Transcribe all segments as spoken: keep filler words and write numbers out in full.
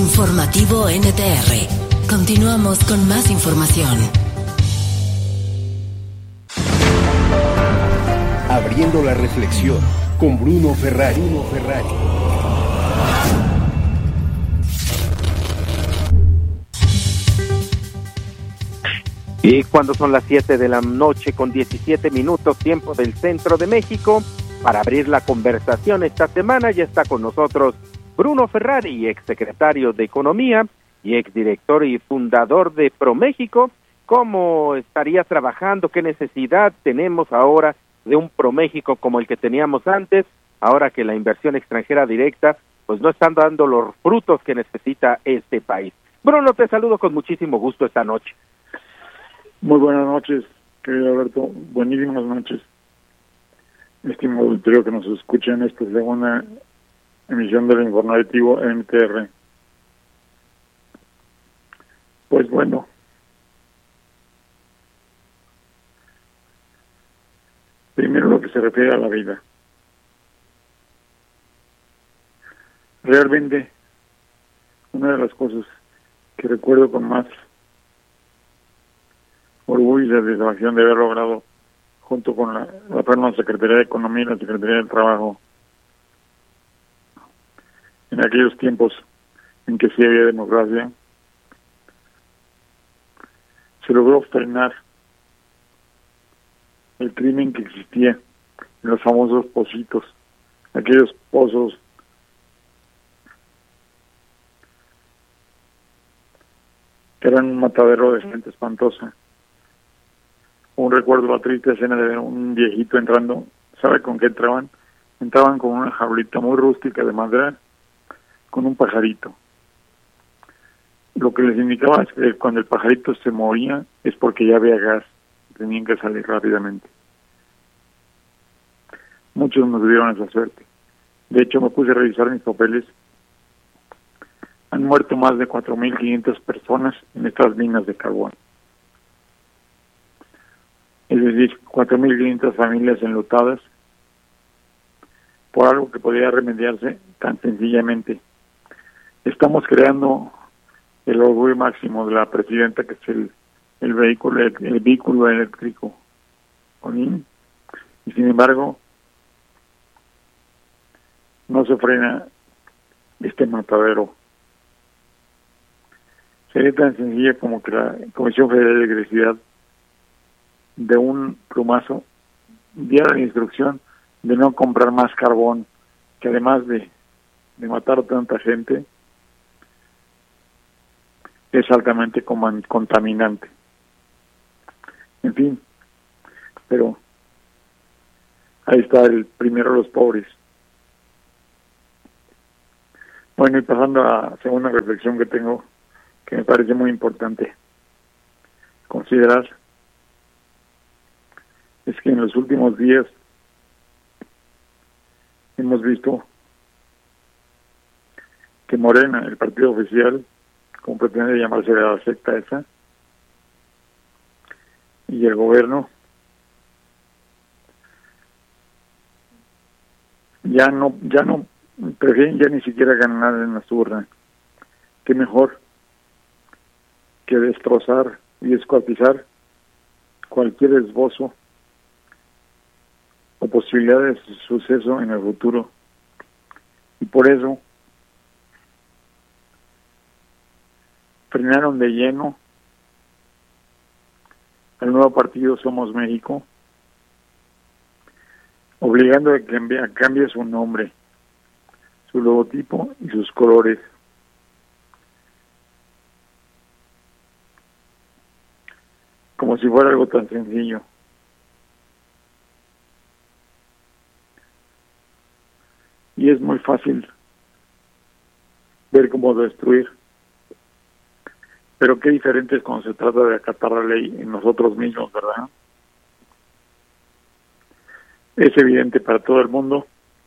Informativo N T R. Continuamos con más información. Abriendo la reflexión con Bruno Ferrari. Bruno Ferrari. Y cuando son las siete de la noche con diecisiete minutos, tiempo del centro de México, para abrir la conversación esta semana ya está con nosotros Bruno Ferrari, exsecretario de Economía y exdirector y fundador de ProMéxico. ¿Cómo estaría trabajando? ¿Qué necesidad tenemos ahora de un ProMéxico como el que teníamos antes, ahora que la inversión extranjera directa pues no están dando los frutos que necesita este país? Bruno, te saludo con muchísimo gusto esta noche. Muy buenas noches, querido Alberto. Buenísimas noches. Estimado auditorio que nos escucha en esta segunda emisión del informativo N T R. Pues bueno, primero lo que se refiere a la vida. Realmente, una de las cosas que recuerdo con más orgullo y satisfacción de haber logrado, junto con la, la plena Secretaría de Economía y la Secretaría del Trabajo, en aquellos tiempos en que sí había democracia, se logró frenar el crimen que existía en los famosos pocitos, aquellos pozos que eran un matadero de gente espantosa. Un recuerdo la triste escena de un viejito entrando. ¿Sabe con qué entraban? Entraban con una jaulita muy rústica de madera, con un pajarito. Lo que les indicaba es que cuando el pajarito se moría es porque ya había gas, tenían que salir rápidamente. Muchos nos dieron esa suerte. De hecho, me puse a revisar mis papeles. Han muerto más de cuatro mil quinientas personas en estas minas de carbón. Es decir, cuatro mil quinientas familias enlutadas por algo que podría remediarse tan sencillamente. Estamos creando el orgullo máximo de la presidenta, que es el, el vehículo el, el vehículo eléctrico. Y sin embargo, no se frena este matadero. Sería tan sencilla como que la Comisión Federal de Electricidad de un plumazo diera la instrucción de no comprar más carbón, que además de, de matar a tanta gente, es altamente contaminante. En fin, pero ahí está el primero de los pobres. Bueno, y pasando a la segunda reflexión que tengo, que me parece muy importante considerar, es que en los últimos días hemos visto que Morena, el partido oficial, como pretende llamarse la secta esa, y el gobierno ya no, ya no prefieren ya ni siquiera ganar en las urnas. Qué mejor que destrozar y descuartizar cualquier esbozo o posibilidad de suceso en el futuro. Y por eso frenaron de lleno al nuevo partido Somos México, obligando a que cambie, a cambie su nombre, su logotipo y sus colores. Como si fuera algo tan sencillo. Y es muy fácil ver cómo destruir. Pero qué diferente es cuando se trata de acatar la ley en nosotros mismos, ¿verdad? Es evidente para todo el mundo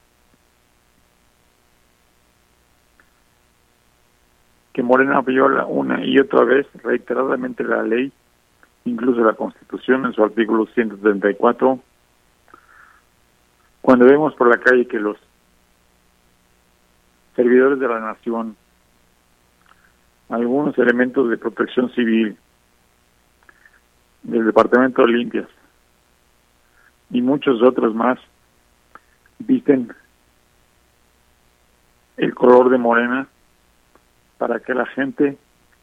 que Morena viola una y otra vez reiteradamente la ley, incluso la Constitución en su artículo ciento treinta y cuatro, cuando vemos por la calle que los servidores de la nación algunos elementos de protección civil del Departamento de Limpias y muchos otros más visten el color de Morena para que la gente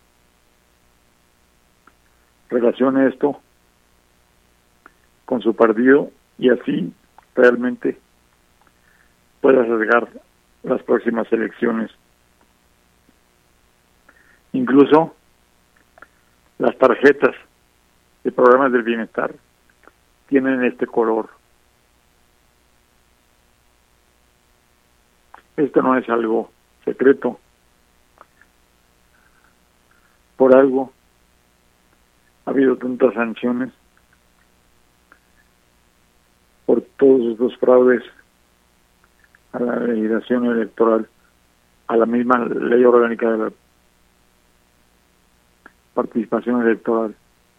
relacione esto con su partido y así realmente pueda sesgar las próximas elecciones. Incluso las tarjetas de programas del bienestar tienen este color. Esto no es algo secreto. Por algo ha habido tantas sanciones por todos estos fraudes a la legislación electoral, a la misma ley orgánica de la participación electoral.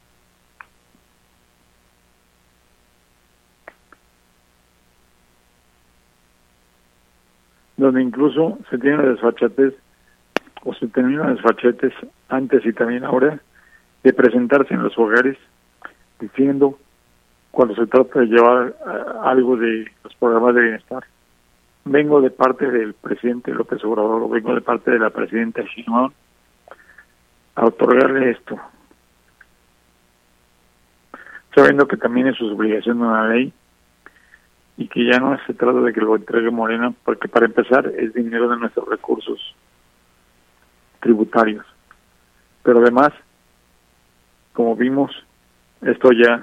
Donde incluso se tiene la desfachatez o se termina la desfachatez antes y también ahora de presentarse en los hogares diciendo cuando se trata de llevar uh, algo de los programas de bienestar. Vengo de parte del presidente López Obrador, o vengo de parte de la presidenta Sheinbaum a otorgarle esto, sabiendo que también es su obligación de una ley y que ya no se trata de que lo entregue Morena, porque para empezar es dinero de nuestros recursos tributarios. Pero además, como vimos, esto ya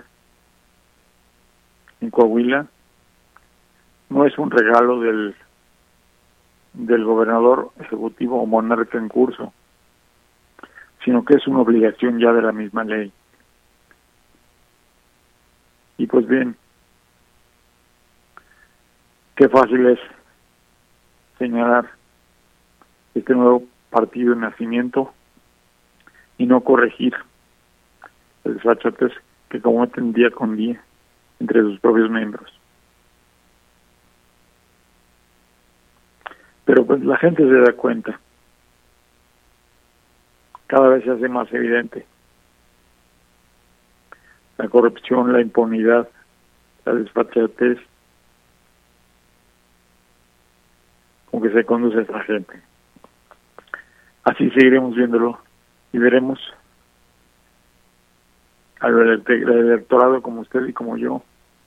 en Coahuila no es un regalo del del gobernador ejecutivo o monarca en curso, sino que es una obligación ya de la misma ley. Y pues bien, qué fácil es señalar este nuevo partido de nacimiento y no corregir el desfachatez que cometen día con día entre sus propios miembros. Pero pues la gente se da cuenta, cada vez se hace más evidente la corrupción, la impunidad, la desfachatez con que se conduce a esta gente. Así seguiremos viéndolo y veremos al electorado como usted y como yo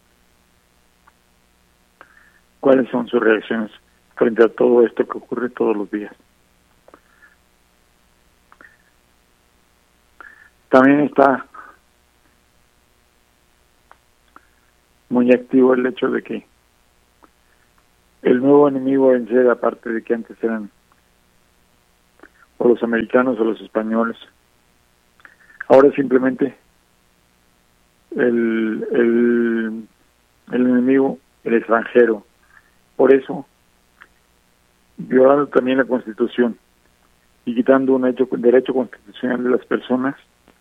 cuáles son sus reacciones frente a todo esto que ocurre todos los días. También está muy activo el hecho de que el nuevo enemigo a vencer, aparte de que antes eran o los americanos o los españoles, ahora simplemente el, el, el enemigo, el extranjero. Por eso, violando también la Constitución y quitando un hecho, derecho constitucional de las personas,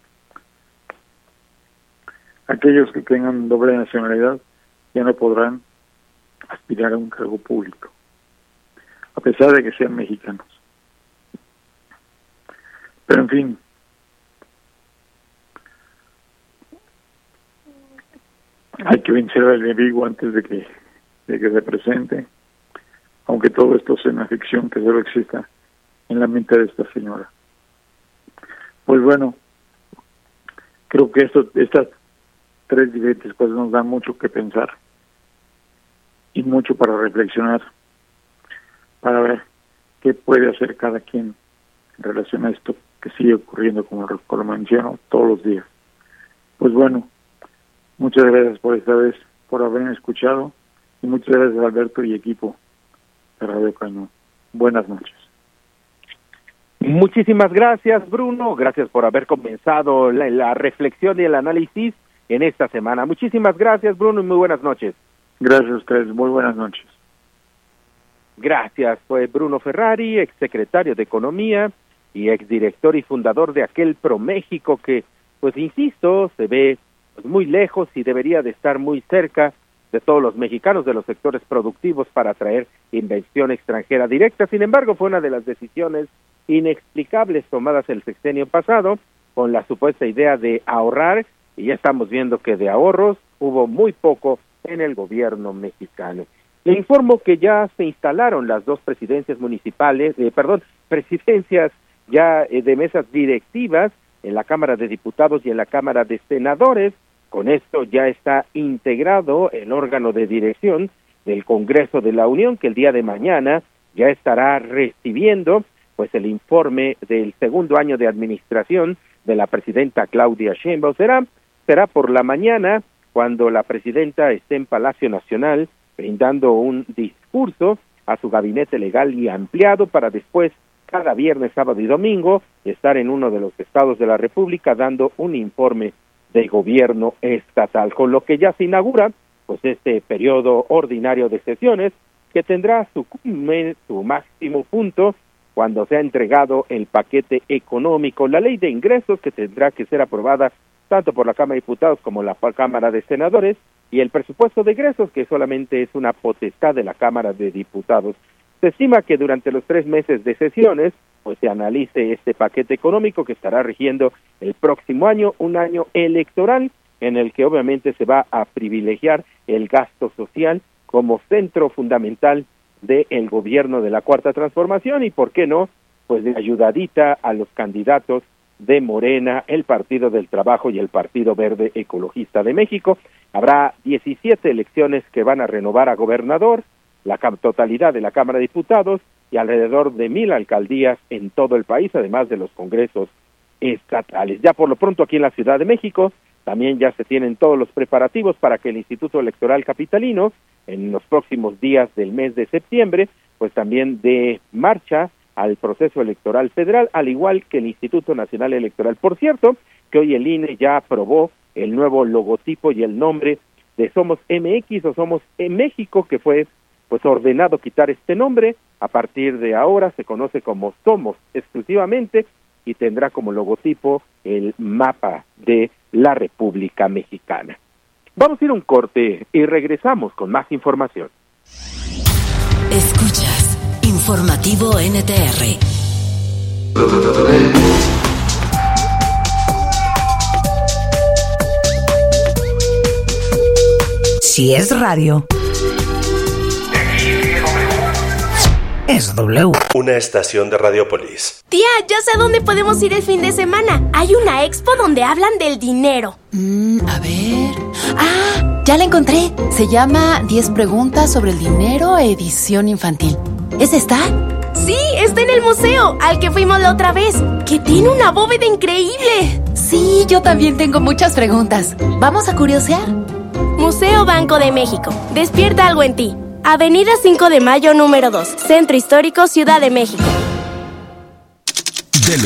aquellos que tengan doble nacionalidad ya no podrán aspirar a un cargo público, a pesar de que sean mexicanos. Pero en fin, hay que vencer al enemigo antes de que, de que se presente, aunque todo esto sea una ficción que solo exista en la mente de esta señora. Pues bueno, creo que esto, estas tres diferentes cosas nos dan mucho que pensar y mucho para reflexionar, para ver qué puede hacer cada quien en relación a esto que sigue ocurriendo, como lo menciono, todos los días. Pues bueno, muchas gracias por esta vez, por haberme escuchado, y muchas gracias a Alberto y equipo de Radio Cañón. Buenas noches. Muchísimas gracias, Bruno. Gracias por haber comenzado la, la reflexión y el análisis en esta semana. Muchísimas gracias, Bruno, y muy buenas noches. Gracias a ustedes. Muy buenas noches. Gracias. Fue Bruno Ferrari, exsecretario de Economía y exdirector y fundador de aquel ProMéxico que, pues insisto, se ve pues, muy lejos y debería de estar muy cerca de todos los mexicanos de los sectores productivos para atraer inversión extranjera directa. Sin embargo, fue una de las decisiones inexplicables tomadas el sexenio pasado con la supuesta idea de ahorrar, y ya estamos viendo que de ahorros hubo muy poco en el gobierno mexicano. Le informo que ya se instalaron las dos presidencias municipales, eh, perdón, presidencias ya eh, de mesas directivas en la Cámara de Diputados y en la Cámara de Senadores. Con esto ya está integrado el órgano de dirección del Congreso de la Unión, que el día de mañana ya estará recibiendo pues el informe del segundo año de administración de la presidenta Claudia Sheinbaum. Será, será por la mañana cuando la presidenta esté en Palacio Nacional brindando un discurso a su gabinete legal y ampliado para después, cada viernes, sábado y domingo, estar en uno de los estados de la República dando un informe de gobierno estatal, con lo que ya se inaugura pues este periodo ordinario de sesiones que tendrá su, su máximo punto cuando sea entregado el paquete económico, la ley de ingresos que tendrá que ser aprobada tanto por la Cámara de Diputados como la Cámara de Senadores, y el presupuesto de egresos, que solamente es una potestad de la Cámara de Diputados. Se estima que durante los tres meses de sesiones pues se analice este paquete económico que estará rigiendo el próximo año, un año electoral en el que obviamente se va a privilegiar el gasto social como centro fundamental del gobierno de la Cuarta Transformación y, ¿por qué no?, pues de ayudadita a los candidatos de Morena, el Partido del Trabajo y el Partido Verde Ecologista de México. Habrá diecisiete elecciones que van a renovar a gobernador, la totalidad de la Cámara de Diputados y alrededor de mil alcaldías en todo el país, además de los congresos estatales. Ya por lo pronto aquí en la Ciudad de México también ya se tienen todos los preparativos para que el Instituto Electoral Capitalino en los próximos días del mes de septiembre pues también dé marcha al proceso electoral federal, al igual que el Instituto Nacional Electoral. Por cierto, que hoy el I N E ya aprobó el nuevo logotipo y el nombre de Somos M X o Somos en México, que fue pues ordenado quitar este nombre. A partir de ahora se conoce como Somos exclusivamente y tendrá como logotipo el mapa de la República Mexicana. Vamos a ir a un corte y regresamos con más información. Escuchas Informativo N T R. Si es radio, es W. Una estación de Radiopolis. Tía, ya sé a dónde podemos ir el fin de semana. Hay una expo donde hablan del dinero. Mm, a ver... ¡Ah! Ya la encontré. Se llama diez preguntas sobre el dinero, edición infantil. ¿Es esta? Sí, está en el museo, al que fuimos la otra vez, que tiene una bóveda increíble. Sí, yo también tengo muchas preguntas. ¿Vamos a curiosear? Museo Banco de México. Despierta algo en ti. Avenida cinco de Mayo, número dos. Centro Histórico, Ciudad de México. De